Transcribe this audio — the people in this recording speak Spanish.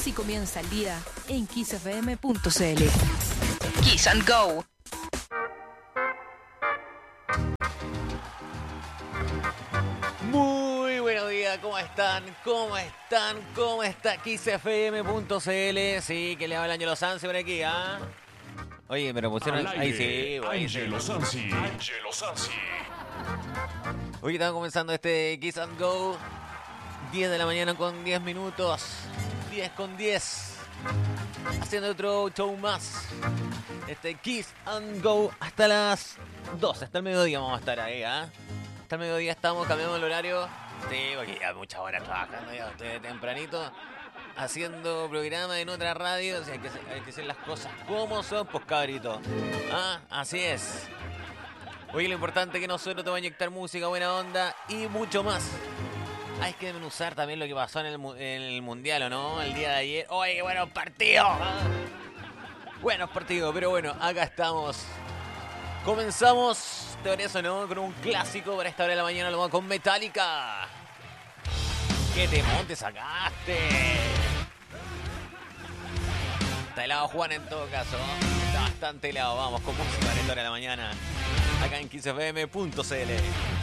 Así comienza el día en kissfm.cl. Kiss and Go. Muy buenos días, ¿cómo están? ¿Cómo están? ¿Cómo está kissfm.cl? Sí, que le habla Angelo Sansi por aquí, ¿ah? Oye, pero pusieron... Ahí sí, ahí sí. Angelo Sansi. Angelo Sansi. Hoy estamos comenzando este Kiss and Go. 10 de la mañana con 10 minutos. 10 con 10. Haciendo otro show más. Este Kiss and Go hasta las 12. Hasta el mediodía vamos a estar ahí, ¿ah? Hasta el mediodía estamos, cambiando el horario. Sí, porque ya muchas horas trabajando ya ustedes tempranito. Haciendo programa en otra radio. O sea, hay que hacer las cosas como son, pues cabrito. Ah, así es. Oye, lo importante es que nosotros te vamos a inyectar música, buena onda y mucho más. Hay que desmenuzar también lo que pasó en el Mundial, ¿o no? El día de ayer. ¡Oye, qué buenos partidos! ¿Ah? Buenos partidos, pero bueno, acá estamos. Comenzamos, te parece, ¿no? Con un clásico para esta hora de la mañana, lo vamos con Metallica. ¿Qué temón te sacaste? Está helado Juan en todo caso. Está bastante helado. Vamos con música para esta hora de la mañana. Acá en kissfm.cl.